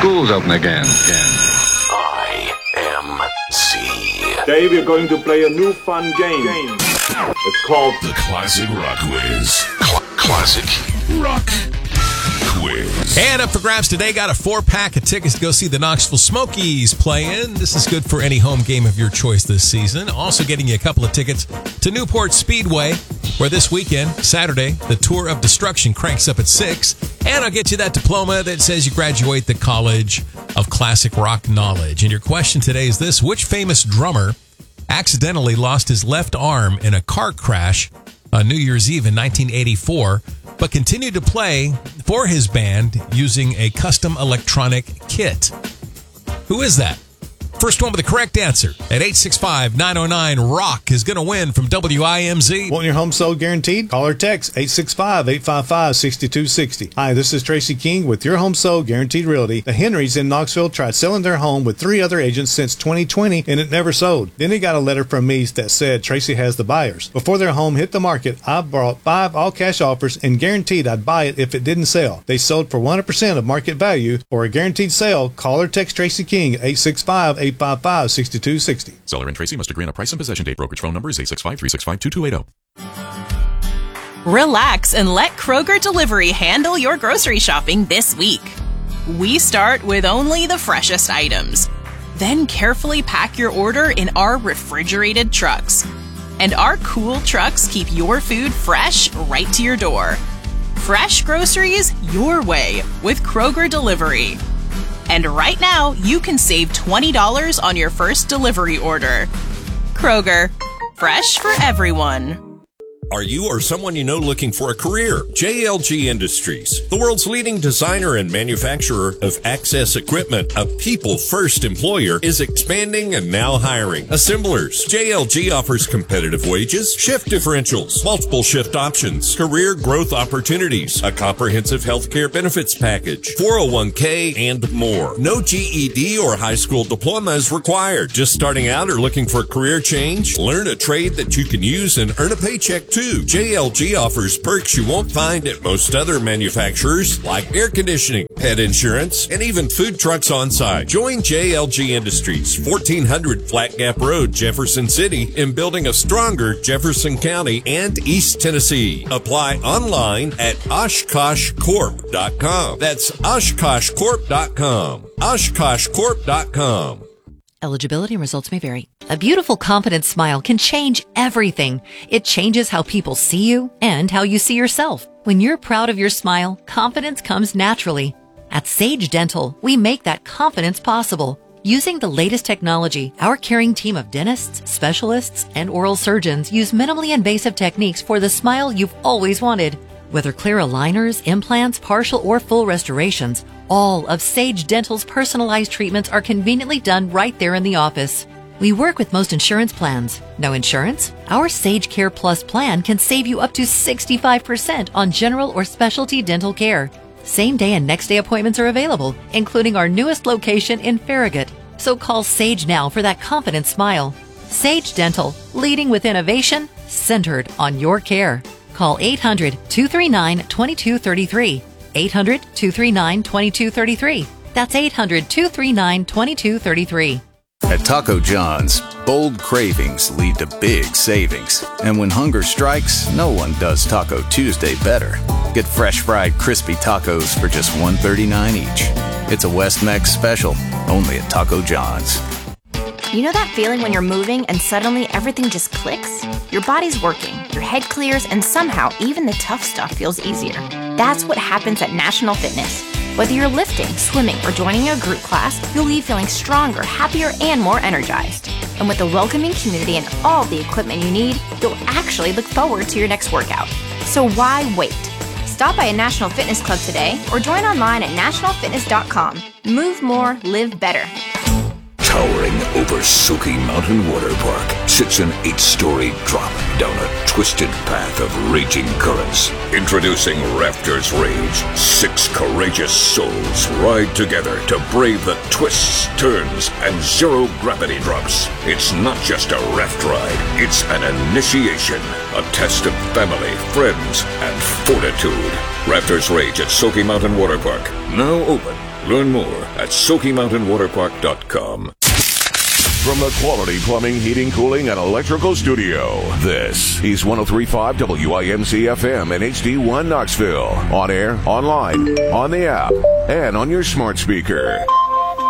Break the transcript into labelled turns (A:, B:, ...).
A: school's open again.
B: IMC.
C: Today we're going to play a new fun game. It's called
B: The Classic Rock Quiz. Classic Rock Quiz.
D: And up for grabs today, got a 4-pack of tickets to go see the Knoxville Smokies playing. This is good for any home game of your choice this season. Also getting you a couple of tickets to Newport Speedway, where this weekend, Saturday, the Tour of Destruction cranks up at 6. And I'll get you that diploma that says you graduate the College of Classic Rock Knowledge. And your question today is this: which famous drummer accidentally lost his left arm in a car crash on New Year's Eve in 1984, but continued to play for his band using a custom electronic kit? Who is that? First one with the correct answer at 865-909-ROCK is going to win from WIMZ.
E: Want your home sold guaranteed? Call or text 865-855-6260. Hi, this is Tracy King with Your Home Sold Guaranteed Realty. The Henrys in Knoxville tried selling their home with 3 other agents since 2020 and it never sold. Then they got a letter from me that said Tracy has the buyers. Before their home hit the market, I brought 5 all-cash offers and guaranteed I'd buy it if it didn't sell. They sold for 100% of market value. For a guaranteed sale, call or text Tracy King at 865-855-6260.
F: Seller and Tracy must agree on a price and possession date. Brokerage phone number is 865-365-2280.
G: Relax and let Kroger Delivery handle your grocery shopping this week. We start with only the freshest items. Then carefully pack your order in our refrigerated trucks. And our cool trucks keep your food fresh right to your door. Fresh groceries your way with Kroger Delivery. And right now, you can save $20 on your first delivery order. Kroger, fresh for everyone.
H: Are you or someone you know looking for a career? JLG Industries, the world's leading designer and manufacturer of access equipment, a people-first employer, is expanding and now hiring assemblers. JLG offers competitive wages, shift differentials, multiple shift options, career growth opportunities, a comprehensive healthcare benefits package, 401k, and more. No GED or high school diploma is required. Just starting out or looking for a career change? Learn a trade that you can use and earn a paycheck too. JLG offers perks you won't find at most other manufacturers, like air conditioning, pet insurance, and even food trucks on site. Join JLG Industries, 1400 Flat Gap Road, Jefferson City, in building a stronger Jefferson County and East Tennessee. Apply online at OshkoshCorp.com. That's OshkoshCorp.com. OshkoshCorp.com.
I: Eligibility and results may vary. A beautiful, confident smile can change everything. It changes how people see you and how you see yourself. When you're proud of your smile, confidence comes naturally. At Sage Dental, we make that confidence possible. Using the latest technology, our caring team of dentists, specialists, and oral surgeons use minimally invasive techniques for the smile you've always wanted. Whether clear aligners, implants, partial or full restorations, all of Sage Dental's personalized treatments are conveniently done right there in the office. We work with most insurance plans. No insurance? Our Sage Care Plus plan can save you up to 65% on general or specialty dental care. Same day and next day appointments are available, including our newest location in Farragut. So call Sage now for that confident smile. Sage Dental, leading with innovation, centered on your care. Call 800-239-2233. 800-239-2233. That's 800-239-2233.
J: At Taco John's, bold cravings lead to big savings. And when hunger strikes, no one does Taco Tuesday better. Get fresh fried crispy tacos for just $1.39 each. It's a West Mex special, only at Taco John's.
K: You know that feeling when you're moving and suddenly everything just clicks? Your body's working, your head clears, and somehow even the tough stuff feels easier. That's what happens at National Fitness. Whether you're lifting, swimming, or joining a group class, you'll leave feeling stronger, happier, and more energized. And with a welcoming community and all the equipment you need, you'll actually look forward to your next workout. So why wait? Stop by a National Fitness Club today or join online at nationalfitness.com. Move more, live better.
B: Towering over Soaking Mountain Water Park, sits an 8-story drop down a twisted path of raging currents. Introducing Raptor's Rage. 6 courageous souls ride together to brave the twists, turns, and zero-gravity drops. It's not just a raft ride, it's an initiation. A test of family, friends, and fortitude. Raptor's Rage at Soaky Mountain Water Park. Now open. Learn more at SoakyMountainWaterPark.com.
A: From the Quality Plumbing, Heating, Cooling, and Electrical Studio, this is 103.5 WIMC FM and HD1 Knoxville. On air, online, on the app, and on your smart speaker.